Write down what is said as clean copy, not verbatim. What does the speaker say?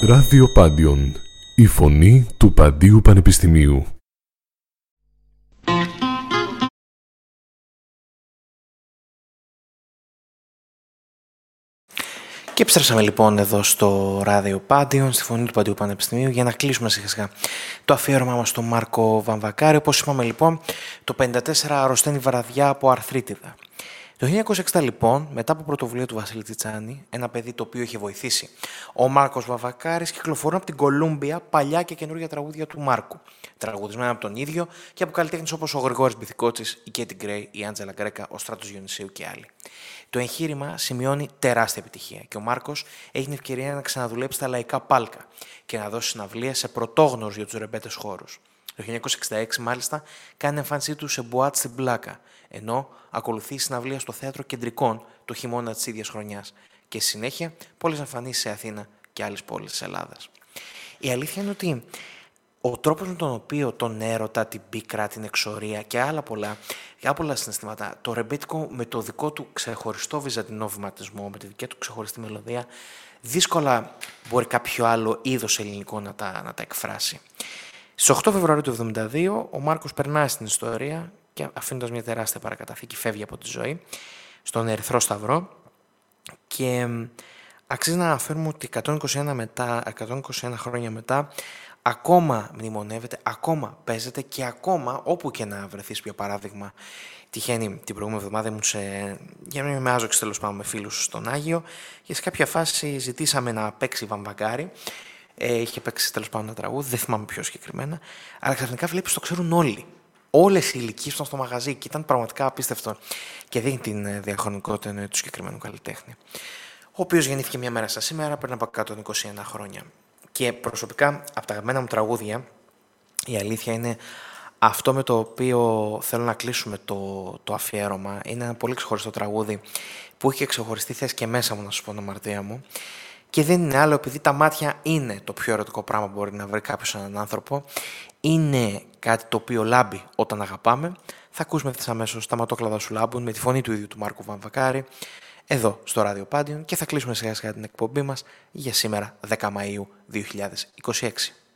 Ράδιο Πάντιον, η φωνή του Παντίου Πανεπιστημίου. Και επιστρέψαμε λοιπόν εδώ στο Ράδιο Πάντιον, στη φωνή του Παντίου Πανεπιστημίου, για να κλείσουμε σιγά σιγά το αφιέρωμά μας στον Μάρκο Βαμβακάρη. Όπως είπαμε λοιπόν, το 1954 αρρωσταίνει βραδιά από αρθρίτιδα. Το 1960 λοιπόν, μετά από πρωτοβουλία του Βασίλη Τσιτσάνη, ένα παιδί το οποίο είχε βοηθήσει, ο Μάρκος Βαμβακάρης, κυκλοφορούν από την Κολούμπια παλιά και καινούργια τραγούδια του Μάρκου. Τραγουδισμένα από τον ίδιο και από καλλιτέχνες όπως ο Γρηγόρης Μπιθικότσης, η Κέτι Γκρέι, η Άντζελα Γκρέκα, ο Στράτος Διονυσίου και άλλοι. Το εγχείρημα σημειώνει τεράστια επιτυχία και ο Μάρκος έχει την ευκαιρία να ξαναδουλέψει στα λαϊκά πάλκα και να δώσει συναυλίες σε πρωτόγνωρους για τους ρεμπέτες χώρους. Το 1966 μάλιστα κάνει εμφάνισή του σε μπουάτ στην Πλάκα, ενώ ακολουθεί η συναυλία στο Θέατρο Κεντρικών το χειμώνα της ίδιας χρονιάς και στη συνέχεια πολλές εμφανίσεις σε Αθήνα και άλλες πόλεις της Ελλάδας. Η αλήθεια είναι ότι ο τρόπος με τον οποίο τον έρωτα, την πίκρα, την εξορία και άλλα πολλά συναισθήματα, το ρεμπέτικο με το δικό του ξεχωριστό βυζαντινό βηματισμό, με τη δική του ξεχωριστή μελωδία, δύσκολα μπορεί κάποιο άλλο είδος ελληνικό να τα εκφράσει. Στις 8 Φεβρουαρίου του 1972 ο Μάρκος περνάει στην ιστορία και αφήνοντας μια τεράστια παρακαταθήκη φεύγει από τη ζωή στον Ερυθρό Σταυρό και αξίζει να αναφέρουμε ότι 121 χρόνια μετά ακόμα μνημονεύεται, ακόμα παίζεται και ακόμα όπου και να βρεθείς, για παράδειγμα. Τυχαίνει την προηγούμενη εβδομάδα για να είμαι άζοξης τέλος πάντων με φίλους στον Άγιο και σε κάποια φάση ζητήσαμε να παίξει Βαμβακάρη. Είχε παίξει τέλος πάντων ένα τραγούδι, δεν θυμάμαι πιο συγκεκριμένα, αλλά ξαφνικά βλέπεις το ξέρουν όλοι. Όλες οι ηλικίες ήταν στο μαγαζί και ήταν πραγματικά απίστευτο και δείχνει την διαχρονικότητα του συγκεκριμένου καλλιτέχνη. Ο οποίος γεννήθηκε μια μέρα σαν σήμερα πριν από 121 χρόνια. Και προσωπικά, από τα αγαπημένα μου τραγούδια, η αλήθεια είναι αυτό με το οποίο θέλω να κλείσουμε το αφιέρωμα. Είναι ένα πολύ ξεχωριστό τραγούδι που έχει ξεχωριστεί θέση και μέσα μου, να σου πω την αμαρτία μου. Και δεν είναι άλλο επειδή τα μάτια είναι το πιο ερωτικό πράγμα που μπορεί να βρει κάποιος έναν άνθρωπο. Είναι κάτι το οποίο λάμπει όταν αγαπάμε. Θα ακούσουμε αμέσως τα ματόκλαδα σου λάμπουν με τη φωνή του ίδιου του Μάρκου Βαμβακάρη εδώ στο Ράδιο Πάντιον και θα κλείσουμε σιγά σιγά την εκπομπή μας για σήμερα 10 Μαΐου 2026.